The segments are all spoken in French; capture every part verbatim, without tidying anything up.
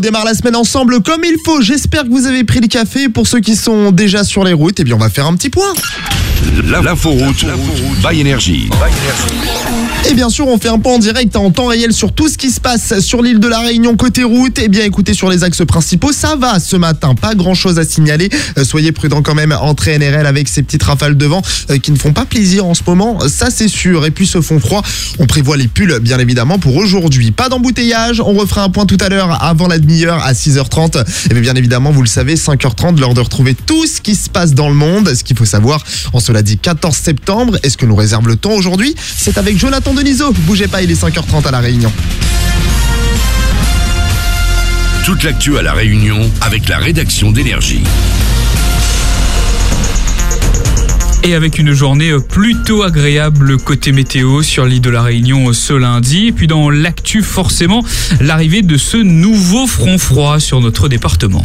démarre la semaine ensemble comme il faut. J'espère que vous avez pris le café. Pour ceux qui sont déjà sur les routes, eh bien on va faire un petit point. L'inforoute by Énergie. Et bien sûr, on fait un point en direct en temps réel sur tout ce qui se passe sur l'île de la Réunion côté route. Et bien écoutez, sur les axes principaux, ça va ce matin, pas grand chose à signaler. Euh, soyez prudents quand même, entrée N R L avec ces petites rafales de vent euh, qui ne font pas plaisir en ce moment, ça c'est sûr. Et puis ce fond froid, on prévoit les pulls bien évidemment pour aujourd'hui. Pas d'embouteillage, on refera un point tout à l'heure avant la demi-heure à six heures trente. Et bien, bien évidemment, vous le savez, cinq heures trente, l'heure de retrouver tout ce qui se passe dans le monde. Ce qu'il faut savoir, en cela dit quatorze septembre, est-ce que nous réserve le temps aujourd'hui? C'est avec Jonathan Denisot. Bougez pas, il est cinq heures trente à La Réunion. Toute l'actu à La Réunion avec la rédaction d'Énergie. Et avec une journée plutôt agréable côté météo sur l'île de la Réunion ce lundi. Et puis dans l'actu, forcément, l'arrivée de ce nouveau front froid sur notre département.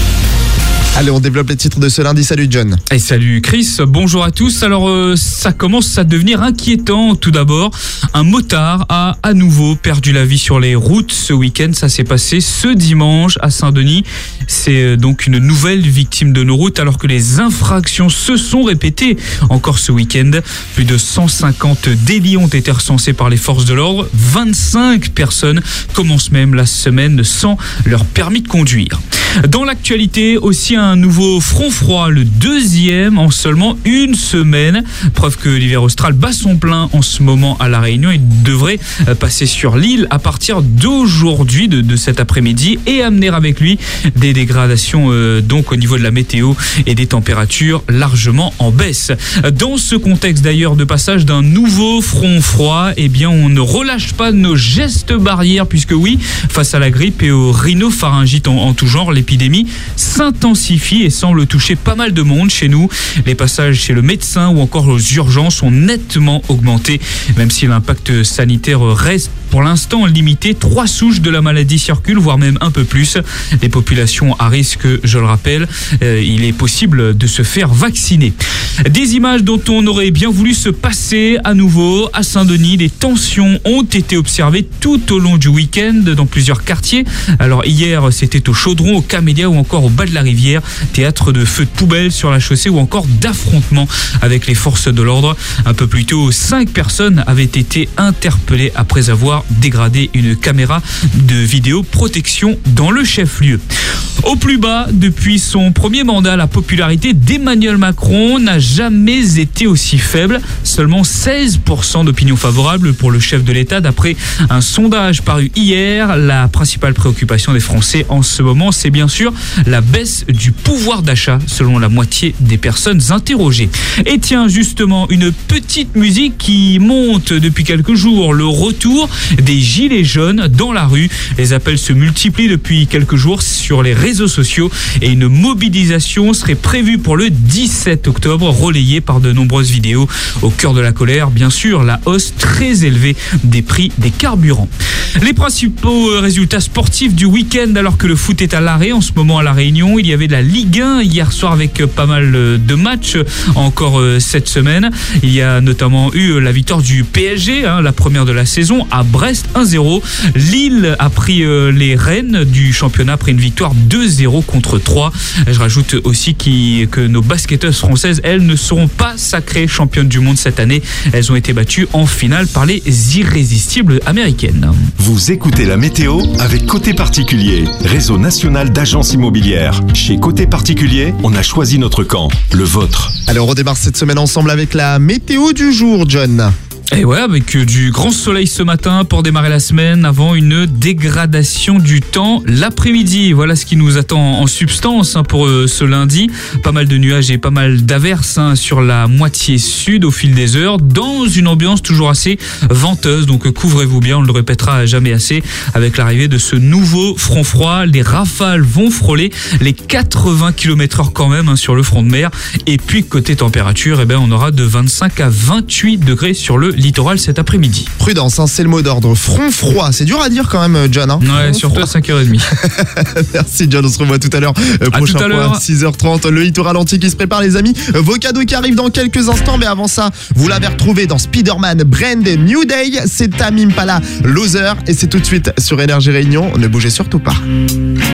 Allez, on développe les titres de ce lundi. Salut John. Et salut Chris, bonjour à tous. Alors euh, ça commence à devenir inquiétant. Tout d'abord, un motard a à nouveau perdu la vie sur les routes ce week-end. Ça s'est passé ce dimanche à Saint-Denis. C'est donc une nouvelle victime de nos routes alors que les infractions se sont répétées encore ce week-end. Plus de cent cinquante délits ont été recensés par les forces de l'ordre. vingt-cinq personnes commencent même la semaine sans leur permis de conduire. Dans l'actualité, aussi un nouveau front froid, le deuxième en seulement une semaine. Preuve que l'hiver austral bat son plein en ce moment à La Réunion. Il devrait passer sur l'île à partir d'aujourd'hui, de, de cet après-midi, et amener avec lui des dégradations euh, donc au niveau de la météo et des températures largement en baisse. Dans ce contexte d'ailleurs de passage d'un nouveau front froid, eh bien on ne relâche pas nos gestes barrières puisque oui, face à la grippe et au rhinopharyngite en, en tout genre, l'épidémie s'intensifie et semble toucher pas mal de monde chez nous. Les passages chez le médecin ou encore aux urgences ont nettement augmenté, même si l'impact sanitaire reste pour l'instant limité. Trois souches de la maladie circulent, voire même un peu plus. Les populations à risque, je le rappelle, euh, il est possible de se faire vacciner. Des images dont on aurait bien voulu se passer à nouveau à Saint-Denis. Des tensions ont été observées tout au long du week-end dans plusieurs quartiers. Alors hier, c'était au Chaudron, au Camélia ou encore au bas de la rivière. Théâtre de feux de poubelle sur la chaussée ou encore d'affrontements avec les forces de l'ordre. Un peu plus tôt, cinq personnes avaient été interpellées après avoir dégradé une caméra de vidéoprotection dans le chef-lieu. Au plus bas, depuis son premier mandat, la popularité d'Emmanuel Macron n'a jamais été aussi faible. Seulement seize pour cent d'opinion favorable pour le chef de l'État. D'après un sondage paru hier, la principale préoccupation des Français en ce moment, c'est bien sûr la baisse du pouvoir d'achat, selon la moitié des personnes interrogées. Et tiens, justement, une petite musique qui monte depuis quelques jours, le retour des gilets jaunes dans la rue. Les appels se multiplient depuis quelques jours sur les réseaux sociaux et une mobilisation serait prévue pour le dix-sept octobre, relayée par de nombreuses vidéos. Au cœur de la colère, bien sûr, la hausse très élevée des prix des carburants. Les principaux résultats sportifs du week-end, alors que le foot est à l'arrêt en ce moment à La Réunion, il y avait de la Ligue un hier soir avec pas mal de matchs encore cette semaine. Il y a notamment eu la victoire du P S G, hein, la première de la saison, à Brest, un zéro. Lille a pris les rênes du championnat après une victoire deux zéro contre trois. Je rajoute aussi qui, que nos basketteuses françaises, elles, ne seront pas sacrées championnes du monde cette année. Elles ont été battues en finale par les irrésistibles américaines. Vous écoutez la météo avec Côté Particulier, réseau national d'agences immobilières. Chez Côté Particulier, on a choisi notre camp, le vôtre. Allez, on redémarre cette semaine ensemble avec la météo du jour, John. Et ouais, avec du grand soleil ce matin pour démarrer la semaine avant une dégradation du temps l'après-midi. Voilà ce qui nous attend en substance hein, pour euh, ce lundi. Pas mal de nuages et pas mal d'averses hein, sur la moitié sud au fil des heures, dans une ambiance toujours assez venteuse. Donc couvrez-vous bien, on ne le répétera jamais assez. Avec l'arrivée de ce nouveau front froid, les rafales vont frôler les quatre-vingts kilomètres heure quand même hein, sur le front de mer. Et puis côté température, eh ben, on aura de vingt-cinq à vingt-huit degrés sur le littoral cet après-midi. Prudence, hein, c'est le mot d'ordre. Front froid, c'est dur à dire quand même, John. Hein. Ouais, front surtout froid. À cinq heures trente. Merci John, on se revoit tout à l'heure. Euh, à prochain tout à point, l'heure. six heures trente. Le hit au ralenti qui se prépare, les amis. Vos cadeaux qui arrivent dans quelques instants, mais avant ça, vous l'avez retrouvé dans Spider-Man Brand New Day. C'est Tame Impala, Loser, et c'est tout de suite sur Énergie Réunion. Ne bougez surtout pas.